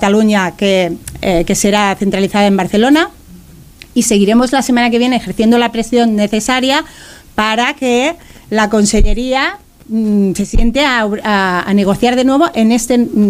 Cataluña que será centralizada en Barcelona, y seguiremos la semana que viene ejerciendo la presión necesaria para que la Consellería se siente a negociar de nuevo en este